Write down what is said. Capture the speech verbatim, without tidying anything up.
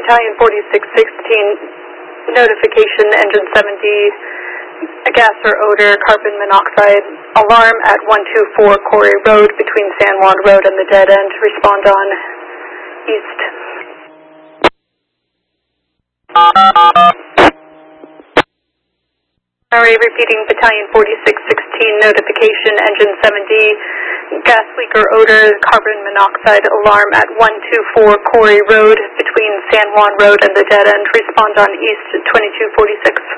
Battalion forty-six sixteen, notification, engine seven D, a gas or odor, carbon monoxide, alarm at one two four Quarry Road between San Juan Road and the dead end. Respond on east. Sorry, repeating, Battalion forty-six sixteen, notification, engine seven D, gas leak or odor, carbon monoxide, alarm at one two four Quarry Road between San Juan Road and the dead end. Respond on east twenty-two forty-six.